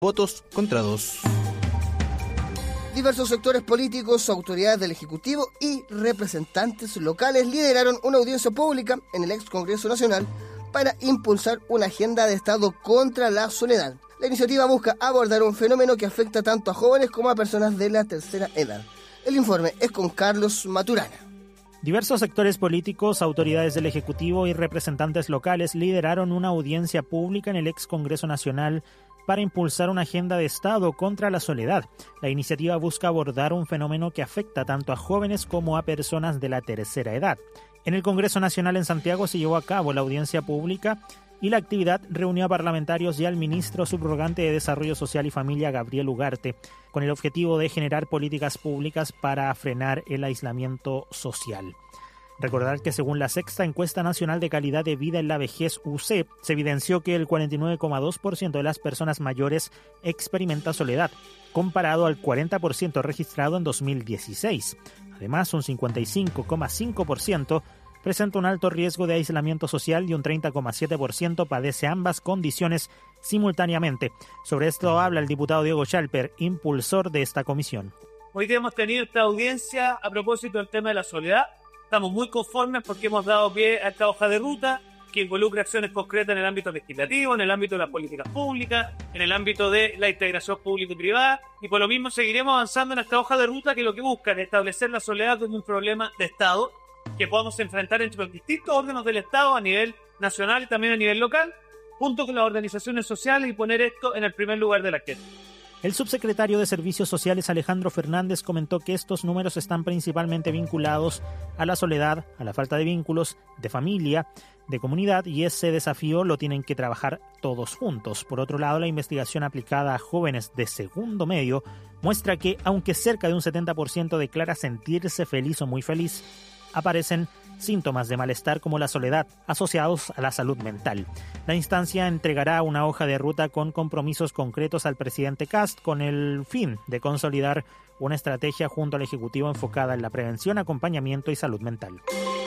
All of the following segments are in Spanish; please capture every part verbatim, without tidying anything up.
votos contra dos. Diversos sectores políticos, autoridades del Ejecutivo y representantes locales lideraron una audiencia pública en el ex Congreso Nacional para impulsar una agenda de Estado contra la soledad. La iniciativa busca abordar un fenómeno que afecta tanto a jóvenes como a personas de la tercera edad. El informe es con Carlos Maturana. Diversos sectores políticos, autoridades del Ejecutivo y representantes locales lideraron una audiencia pública en el ex Congreso Nacional para impulsar una agenda de Estado contra la soledad. La iniciativa busca abordar un fenómeno que afecta tanto a jóvenes como a personas de la tercera edad. En el Congreso Nacional en Santiago se llevó a cabo la audiencia pública y la actividad reunió a parlamentarios y al ministro subrogante de Desarrollo Social y Familia, Gabriel Ugarte, con el objetivo de generar políticas públicas para frenar el aislamiento social. Recordar que según la sexta encuesta nacional de calidad de vida en la vejez U C E, se evidenció que el cuarenta y nueve coma dos por ciento de las personas mayores experimenta soledad, comparado al cuarenta por ciento registrado en dos mil dieciséis. Además, un cincuenta y cinco coma cinco por ciento presenta un alto riesgo de aislamiento social y un treinta coma siete por ciento padece ambas condiciones simultáneamente. Sobre esto habla el diputado Diego Schalper, impulsor de esta comisión. Hoy día hemos tenido esta audiencia a propósito del tema de la soledad. Estamos muy conformes porque hemos dado pie a esta hoja de ruta que involucra acciones concretas en el ámbito legislativo, en el ámbito de las políticas públicas, en el ámbito de la integración pública y privada, y por lo mismo seguiremos avanzando en esta hoja de ruta que lo que busca es establecer la soledad como un problema de Estado que podamos enfrentar entre los distintos órganos del Estado a nivel nacional y también a nivel local, junto con las organizaciones sociales, y poner esto en el primer lugar de la agenda. El subsecretario de Servicios Sociales, Alejandro Fernández, comentó que estos números están principalmente vinculados a la soledad, a la falta de vínculos, de familia, de comunidad, y ese desafío lo tienen que trabajar todos juntos. Por otro lado, la investigación aplicada a jóvenes de segundo medio muestra que, aunque cerca de un setenta por ciento declara sentirse feliz o muy feliz, aparecen síntomas de malestar como la soledad asociados a la salud mental. La instancia entregará una hoja de ruta con compromisos concretos al presidente Kast con el fin de consolidar una estrategia junto al Ejecutivo enfocada en la prevención, acompañamiento y salud mental.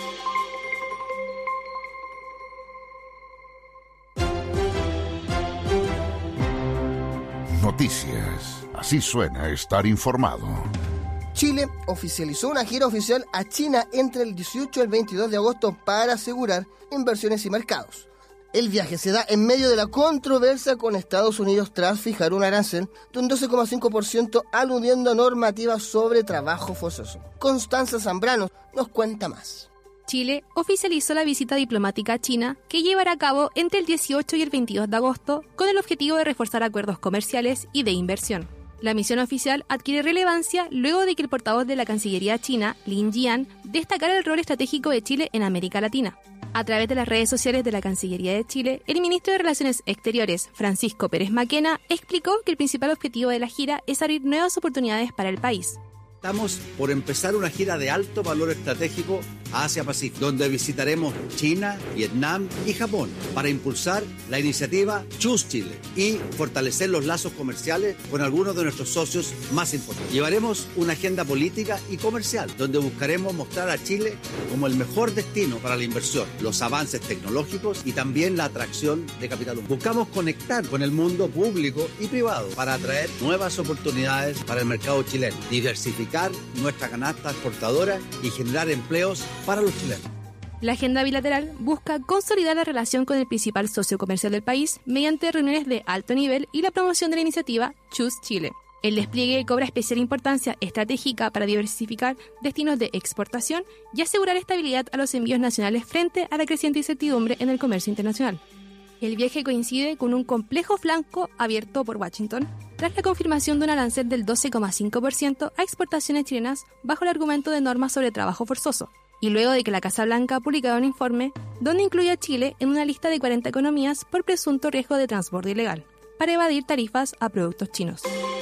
Noticias. Así suena estar informado. Chile oficializó una gira oficial a China entre el dieciocho y el veintidós de agosto para asegurar inversiones y mercados. El viaje se da en medio de la controversia con Estados Unidos tras fijar un arancel de un doce coma cinco por ciento aludiendo a normativas sobre trabajo forzoso. Constanza Zambrano nos cuenta más. Chile oficializó la visita diplomática a China que llevará a cabo entre el dieciocho y el veintidós de agosto con el objetivo de reforzar acuerdos comerciales y de inversión. La misión oficial adquiere relevancia luego de que el portavoz de la Cancillería china, Lin Jian, destacara el rol estratégico de Chile en América Latina. A través de las redes sociales de la Cancillería de Chile, el ministro de Relaciones Exteriores, Francisco Pérez Maquena, explicó que el principal objetivo de la gira es abrir nuevas oportunidades para el país. Estamos por empezar una gira de alto valor estratégico a Asia-Pacífico, donde visitaremos China, Vietnam y Japón para impulsar la iniciativa Choose Chile y fortalecer los lazos comerciales con algunos de nuestros socios más importantes. Llevaremos una agenda política y comercial, donde buscaremos mostrar a Chile como el mejor destino para la inversión, los avances tecnológicos y también la atracción de capital humano. Buscamos conectar con el mundo público y privado para atraer nuevas oportunidades para el mercado chileno, diversificar nuestra canasta exportadora y generar empleos para los chilenos. La agenda bilateral busca consolidar la relación con el principal socio comercial del país mediante reuniones de alto nivel y la promoción de la iniciativa Choose Chile. El despliegue cobra especial importancia estratégica para diversificar destinos de exportación y asegurar estabilidad a los envíos nacionales frente a la creciente incertidumbre en el comercio internacional. El viaje coincide con un complejo flanco abierto por Washington tras la confirmación de un arancel del doce coma cinco por ciento a exportaciones chilenas bajo el argumento de normas sobre trabajo forzoso, y luego de que la Casa Blanca ha publicado un informe donde incluye a Chile en una lista de cuarenta economías por presunto riesgo de transbordo ilegal, para evadir tarifas a productos chinos.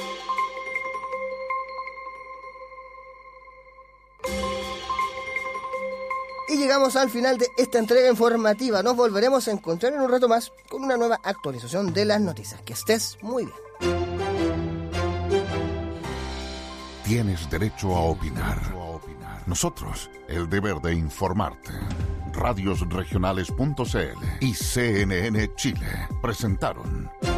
Y llegamos al final de esta entrega informativa. Nos volveremos a encontrar en un rato más con una nueva actualización de las noticias. Que estés muy bien. Tienes derecho a opinar. Nosotros, el deber de informarte. Radios Regionales punto c l y C N N Chile presentaron